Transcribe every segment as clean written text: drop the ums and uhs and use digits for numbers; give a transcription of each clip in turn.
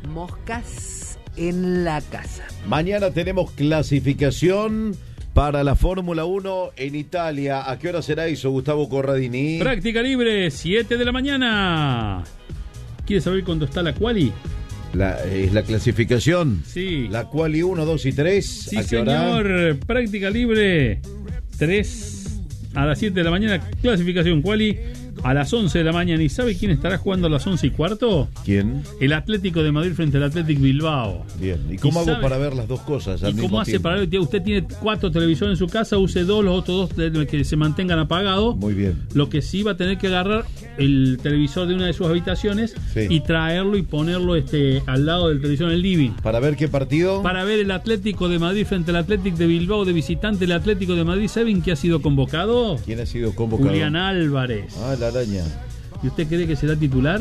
moscas en la casa. Mañana tenemos clasificación para la Fórmula 1 en Italia. ¿A qué hora será eso, Gustavo Corradini? Práctica libre, 7 de la mañana. ¿Quieres saber cuándo está la quali? ¿Es la clasificación? Sí. La quali 1, 2 y 3. Sí, ¿A qué hora? señor. Práctica libre, 3 a las 7 de la mañana. Clasificación quali a las 11 de la mañana. ¿Y sabe quién estará jugando a las 11:15? ¿Quién? El Atlético de Madrid frente al Atlético Bilbao. Bien. ¿Y cómo hago para ver las dos cosas al ¿Y mismo cómo hace tiempo? para ver? Usted tiene 4 televisores en su casa, use 2, los otros 2 que se mantengan apagados. Muy bien. Lo que sí va a tener que agarrar el televisor de una de sus habitaciones, sí, y traerlo y ponerlo al lado del televisor en el living. ¿Para ver qué partido? Para ver el Atlético de Madrid frente al Atlético de Bilbao de visitante. El Atlético de Madrid, ¿saben quién ha sido convocado? ¿Quién ha sido convocado? Julián Álvarez. Ah, la araña. ¿Y usted cree que será titular?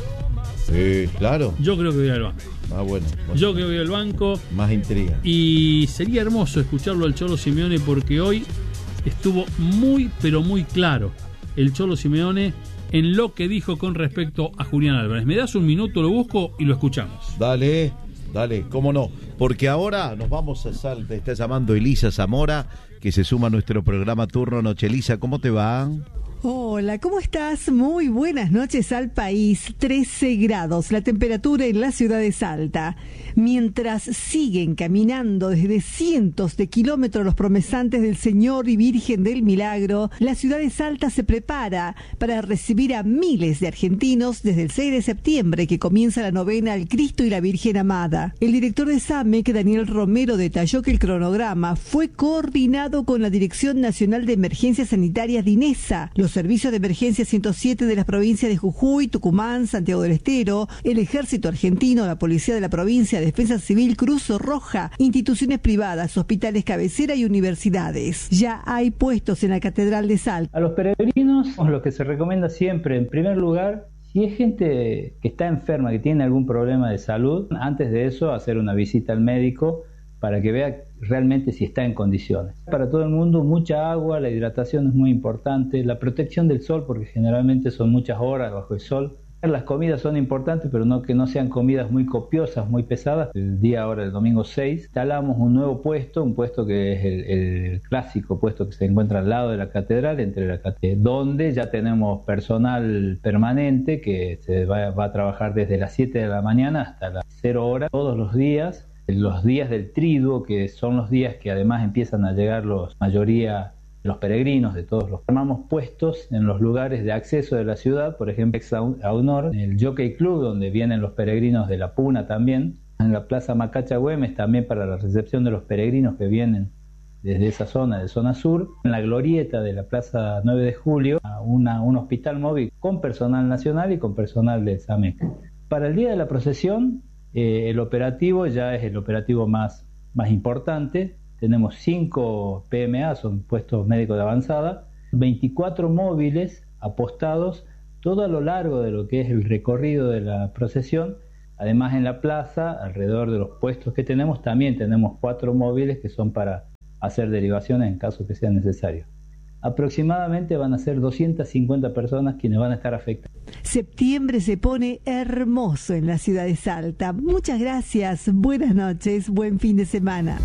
Sí, claro. Yo creo que voy al banco. Ah, bueno. Yo creo que voy al banco. Más intriga. Y sería hermoso escucharlo al Cholo Simeone, porque hoy estuvo muy, pero muy claro el Cholo Simeone en lo que dijo con respecto a Julián Álvarez. ¿Me das un minuto? Lo busco y lo escuchamos. Dale, cómo no. Porque ahora nos vamos a Salta. Está llamando Elisa Zamora, que se suma a nuestro programa Turno Noche. Elisa, ¿cómo te va? Hola, ¿cómo estás? Muy buenas noches al país. 13 grados la temperatura en la ciudad de Salta. Mientras siguen caminando desde cientos de kilómetros los promesantes del Señor y Virgen del Milagro, la ciudad de Salta se prepara para recibir a miles de argentinos desde el 6 de septiembre, que comienza la novena al Cristo y la Virgen Amada. El director de SAMEC, Daniel Romero, detalló que el cronograma fue coordinado con la Dirección Nacional de Emergencias Sanitarias de INESA, los servicios de emergencia 107 de las provincias de Jujuy, Tucumán, Santiago del Estero, el Ejército Argentino, la Policía de la Provincia, Defensa Civil, Cruz Roja, instituciones privadas, hospitales cabecera y universidades. Ya hay puestos en la Catedral de Salta. A los peregrinos, lo que se recomienda siempre, en primer lugar, si es gente que está enferma, que tiene algún problema de salud, antes de eso hacer una visita al médico para que vea realmente si está en condiciones. Para todo el mundo, mucha agua, la hidratación es muy importante, la protección del sol, porque generalmente son muchas horas bajo el sol. Las comidas son importantes, pero no que no sean comidas muy copiosas, muy pesadas. El día ahora, el domingo 6, instalamos un nuevo puesto, un puesto que es el clásico puesto que se encuentra al lado de la catedral, donde ya tenemos personal permanente que se va a trabajar desde las 7 de la mañana hasta las 0 horas, todos los días del triduo, que son los días que además empiezan a llegar mayoría los peregrinos de todos los. Armamos puestos en los lugares de acceso de la ciudad, por ejemplo, Aunor, en el Jockey Club, donde vienen los peregrinos de la Puna también, en la Plaza Macacha Güemes también para la recepción de los peregrinos que vienen desde esa zona, de zona sur, en la glorieta de la Plaza 9 de Julio, un hospital móvil con personal nacional y con personal de SAMEC. Para el día de la procesión, el operativo ya es el operativo más importante. Tenemos 5 PMA, son puestos médicos de avanzada, 24 móviles apostados todo a lo largo de lo que es el recorrido de la procesión. Además, en la plaza, alrededor de los puestos que tenemos, también tenemos 4 móviles que son para hacer derivaciones en caso que sea necesario. Aproximadamente van a ser 250 personas quienes van a estar afectadas. Septiembre se pone hermoso en la ciudad de Salta. Muchas gracias, buenas noches, buen fin de semana.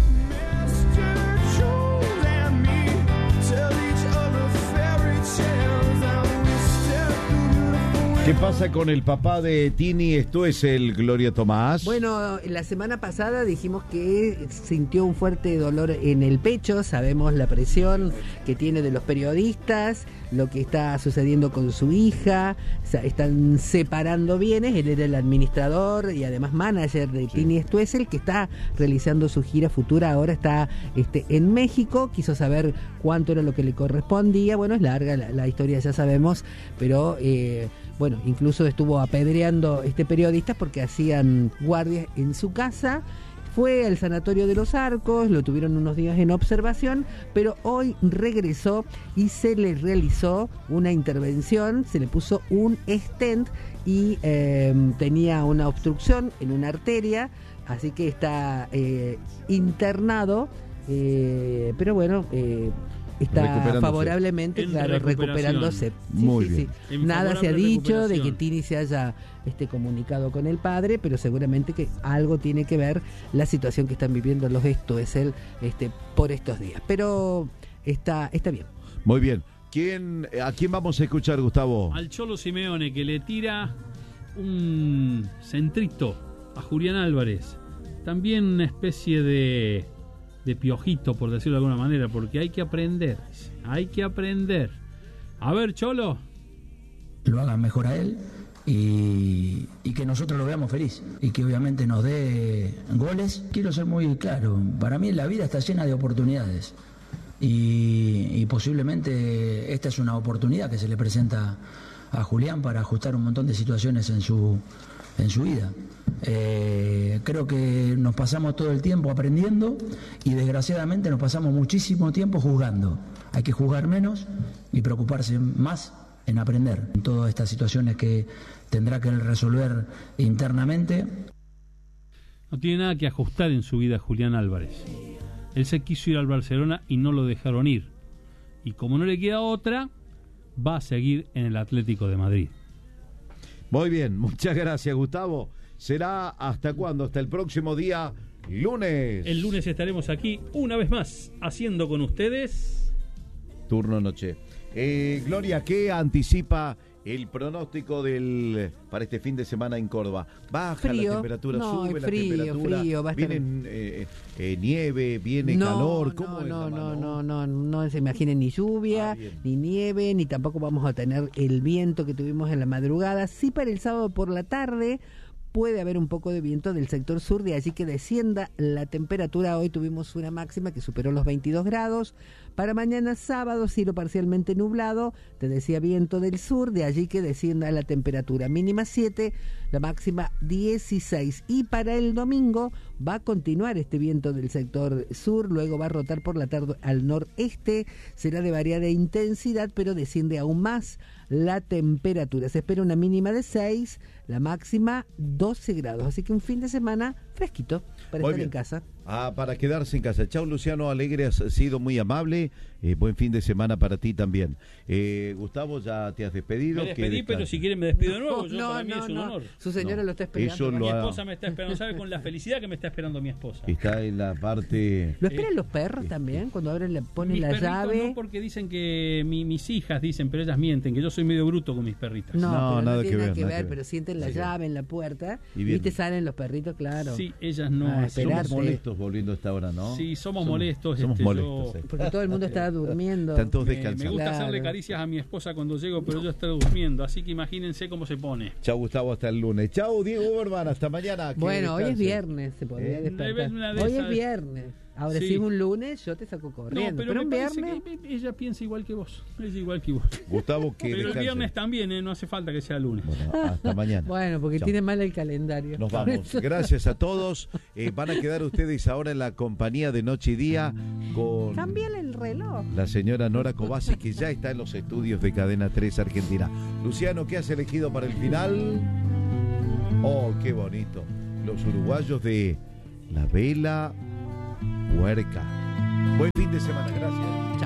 ¿Qué pasa con el papá de Tini? Esto es el Gloria Tomás. Bueno, la semana pasada dijimos que sintió un fuerte dolor en el pecho. Sabemos la presión que tiene de los periodistas, lo que está sucediendo con su hija. Están separando bienes. Él era el administrador y además manager de Tini Stoessel, que está realizando su gira futura. Ahora está en México. Quiso saber cuánto era lo que le correspondía. Bueno, es larga la historia, ya sabemos, pero bueno, incluso estuvo apedreando periodista porque hacían guardias en su casa. Fue al sanatorio de Los Arcos, lo tuvieron unos días en observación, pero hoy regresó y se le realizó una intervención, se le puso un stent y tenía una obstrucción en una arteria, así que está internado, pero bueno, Recuperándose. favorablemente, En claro, recuperación. recuperándose. Sí, Muy sí, bien. sí. En Nada se ha favorable dicho de que recuperación. Tini se haya comunicado con el padre, pero seguramente que algo tiene que ver la situación que están viviendo los Stoessel por estos días. Pero está bien. Muy bien. ¿A quién vamos a escuchar, Gustavo? Al Cholo Simeone, que le tira un centrito a Julián Álvarez. También una especie de piojito, por decirlo de alguna manera, porque hay que aprender. Hay que aprender. A ver, Cholo. Lo hagan mejor a él y que nosotros lo veamos feliz y que obviamente nos dé goles. Quiero ser muy claro, para mí la vida está llena de oportunidades y posiblemente esta es una oportunidad que se le presenta a Julián para ajustar un montón de situaciones en su vida. Creo que nos pasamos todo el tiempo aprendiendo y desgraciadamente nos pasamos muchísimo tiempo juzgando. Hay que juzgar menos y preocuparse más en aprender en todas estas situaciones que tendrá que resolver internamente. No tiene nada que ajustar en su vida Julián Álvarez. Él se quiso ir al Barcelona y no lo dejaron ir. Y como no le queda otra, va a seguir en el Atlético de Madrid. Muy bien, muchas gracias, Gustavo. ¿Será hasta cuándo? Hasta el próximo día, lunes. El lunes estaremos aquí una vez más haciendo con ustedes Turno noche. Gloria, ¿qué anticipa el pronóstico para este fin de semana en Córdoba? ¿Baja Frío. la temperatura? No, ¿Sube frío, la temperatura? frío, va a estar- ¿Viene nieve? ¿Viene calor? ¿Cómo es la mano? No se imaginen ni lluvia, bien. ni nieve, ni tampoco vamos a tener el viento que tuvimos en la madrugada. Sí, para el sábado por la tarde puede haber un poco de viento del sector sur, de allí que descienda la temperatura. Hoy tuvimos una máxima que superó los 22 grados. Para mañana sábado, cielo parcialmente nublado, te decía viento del sur, de allí que descienda la temperatura mínima 7, la máxima 16. Y para el domingo va a continuar este viento del sector sur, luego va a rotar por la tarde al noreste, será de variada intensidad, pero desciende aún más la temperatura. Se espera una mínima de 6, la máxima 12 grados. Así que un fin de semana fresquito para Muy estar bien. en casa. Para quedarse en casa. Chao, Luciano Alegre, has sido muy amable. Buen fin de semana para ti también. Gustavo, ya te has despedido. Me Que despedí, pero descanses. si quieren me despido de nuevo. Para mí es un honor. Su señora No, lo está esperando. eso Mi lo ha- esposa me está esperando, ¿sabe? Con la felicidad que me está esperando mi esposa. Está en la parte... ¿Lo esperan los perros también? Cuando ponen Mis la perritos llave. no, porque dicen que mis hijas dicen, pero ellas mienten, que yo soy medio bruto con mis perritas. No, No, pero nada no que tiene nada ver, que nada ver, que ver. pero sienten la Sí. llave en la puerta Y y, bien. te salen los perritos, claro. Sí, ellas no. Ah, hacen. esperar. Somos molestos volviendo a esta hora, ¿no? Sí, somos molestos. Somos yo- molestos, sí. Porque todo el mundo está durmiendo. Están todos Me descansando. gusta Claro. hacerle caricias a mi esposa cuando llego, pero yo estoy durmiendo, así que imagínense cómo se pone. Chao, Gustavo, hasta el lunes. Chao, Diego Uberman, hasta mañana. Que Bueno, hoy es descanse. viernes, se podría despertar. Una de Hoy esas- es viernes. Ahora Sí. si es un lunes, yo te saco corriendo. No, pero pero un me parece viernes... que ella piensa igual que vos. Es igual que vos. Gustavo, que Pero el descanse. viernes también, no hace falta que sea lunes. Bueno, hasta mañana. Bueno, porque Chao. tiene mal el calendario. Nos Por vamos. eso. Gracias a todos. Van a quedar ustedes ahora en la compañía de Noche y Día con Cámbiale el reloj. la señora Nora Cobasi, que ya está en los estudios de Cadena 3 Argentina. Luciano, ¿qué has elegido para el final? Oh, qué bonito. Los uruguayos de La Vela Puerca. Buen fin de semana, gracias.